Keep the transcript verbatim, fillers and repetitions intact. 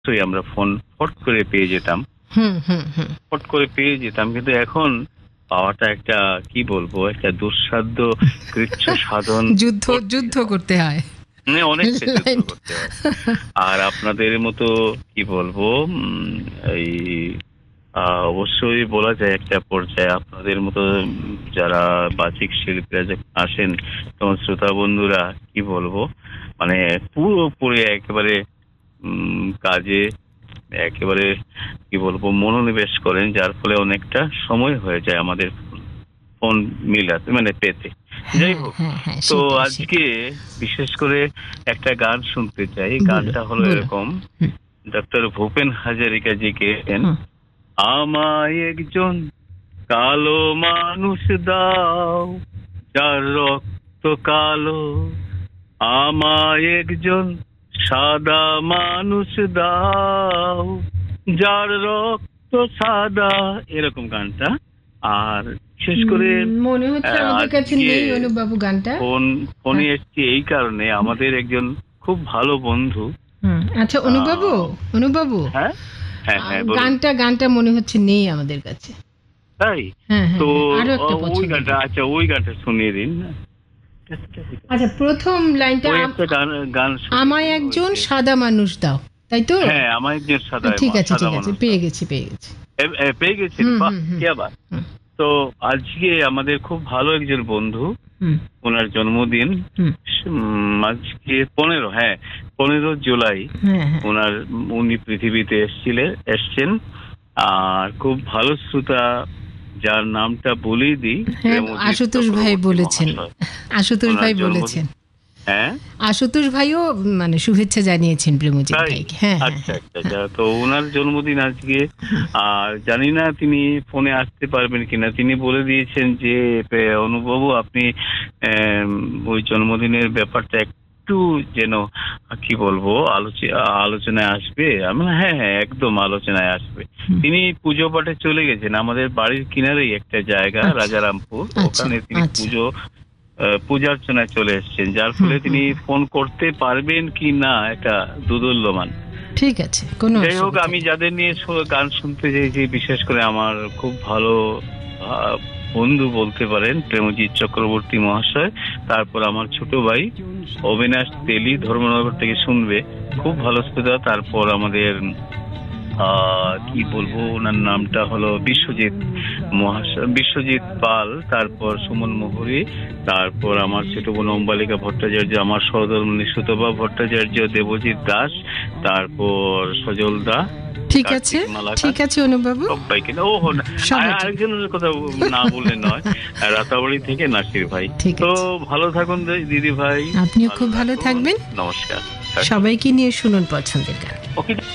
আমরা ফোন ফট করে পেয়ে যেতাম, হুম হুম হুম ফট করে পেয়ে যেতাম, কিন্তু এখন পাওয়াটা একটা কি বলবো একটা দুঃসাধ্য কৃচ্ছ সাধন, যুদ্ধ যুদ্ধ করতে হয়, মানে অনেকটা যুদ্ধ লাইন। করতে হয়। আর আপনাদের মতো কি বলবো উম, এই আহ, অবশ্যই বলা যায় একটা পর্যায়ে আপনাদের মতো উম, যারা বাচিক শিল্পীরা যখন আসেন তখন শ্রোতা বন্ধুরা কি বলবো মানে পুরোপুরি একেবারে উম, কাজে একেবারে কি বলবো মনোনিবেশ করেন, যার ফলে অনেকটা সময় হয়ে যায় আমাদের ফোন মিলাতে মানে পেতে। যাই হ্যাঁ হোক, হ্যাঁ হ্যাঁ তো সেটাই আজকে সেটাই। বিশেষ করে একটা গান শুনতে চাই। বলো গানটা হলো বলো। এরকম, হুম ডক্টর ভূপেন হাজারিকা জি গেয়েছেন, হুম আমায় একজন কালো মানুষ দাও, যার রক্ত কালো, আমায় একজন সাদা মানুষ দাও, যার রক্ত সাদা, এরকম গানটা। আর বিশেষ করে উম, মনে হচ্ছে আহ, আমাদের কাছে আজকে নেই অনুবাবু গানটা। ফোন ফোনে এসছি এই কারণে, আমাদের একজন খুব ভালো বন্ধু। হুম, আচ্ছা অনুবাবু, আহ, অনুবাবু হ্যাঁ হ্যাঁ আহ, হ্যাঁ বলুন। গানটা গানটা মনে হচ্ছে নেই আমাদের কাছে। তাই? হ্যাঁ হ্যাঁ তো হ্যাঁ, আরো একটা ও- ওই পছন্দের গানটা, গান। আচ্ছা ওই গানটা শুনিয়ে দিন না। আচ্ছা প্রথম লাইনটা ওই আম- একটা গান গান শুনিয়ে আমায় দিন ওই একজন যে, সাদা মানুষ দাও, তাই তো? হ্যাঁ আমার একজন সাদা ঠিক আছে সাদা ঠিক আছে, মানুষ পেয়ে দাও। গেছি পেয়ে গেছি। এ- এ, পেয়ে গেছেন, হুম বাহ হুম হুম কি আবার। হুম তো আজকে আমাদের খুব ভালো একজন বন্ধু, হুম ওনার জন্মদিন হুম, উম, আজকে পনেরো, হ্যাঁ পনেরো জুলাই হ্যাঁ হ্যাঁ ওনার, উনি পৃথিবীতে এসেছিলেন এসছেন। আর খুব ভালো শ্রোতা, যার নামটা বলেই দিই, হ্যাঁ, প্রেমজিৎ আশুতোষ ভাই চক্রবর্তী বলেছেন, মহাশয়। আশুতোষ ওনার ভাই জন্মদিন, বলেছেন, হ্যাঁ আশুতোষ ভাইও মানে শুভেচ্ছা জানিয়েছেন প্রেমজিৎ তাই, ভাইকে। হ্যাঁ হ্যাঁ আচ্ছা হ্যাঁ। আচ্ছা আচ্ছা, তো ওনার জন্মদিন আজকে। আর জানি না তিনি ফোনে আসতে পারবেন কিনা, তিনি বলে দিয়েছেন যে পে- অনুবাবু আপনি আম, ওই জন্মদিনের ব্যাপারটা একটু যেন কি বলবো আলোচ- আলোচনায় আসবে। আমি বললাম, হ্যাঁ হ্যাঁ একদম আলোচনায় আসবে। হুম, তিনি পুজো পাঠে চলে গেছেন, আমাদের বাড়ির কিনারেই একটা জায়গা আচ্ছা রাজারামপুর, আচ্ছা ওখানে তিনি আচ্ছা। পুজো আহ, পূজার্চনায় চলে এসেছেন, যার হুম ফলে হুম তিনি হুম, ফোন করতে পারবেন কি না এটা দুদুল্যমান। ঠিক আছে, কোনো যাই হোক, অসুবিধা আমি নেই। যাদের নিয়ে শো- গান শুনতে চাইছি, বিশেষ করে আমার খুব ভালো আহ, বন্ধু বলতে পারেন প্রেমজিৎ চক্রবর্তী মহাশয়, তারপর আমার ছোট ভাই অবিনাশ তেলি ধর্মনগর থেকে শুনবে, খুব ভালো শ্রোতা। তারপর আমাদের আহ কি বলবো ওনার নামটা হলো বিশ্বজিৎ মহাশয়, বিশ্বজিৎ পাল, তারপর সুমন মোহরি, তারপর আমার ছোট বোন অম্বালিকা ভট্টাচার্য, আমার সহধর্মিণী সুতপা ভট্টাচার্য, দেবজিৎ দাস, তারপর সজল দা, ঠিক আছে কার্তিক মালাকার, ঠিক আছে অনুবাবু, সবাইকে ও না, সবাই আর আরেকজনের কথা না বললে নয়, রাতাবাড়ি থেকে নাসির ভাই। ঠিক তো আছে। ভালো থাকুন দিদি ভাই, আপনিও খুব ভালো থাকুন। থাকবেন। নমস্কার। সবাইকে নিয়ে শুনুন পছন্দের গান। ওকে।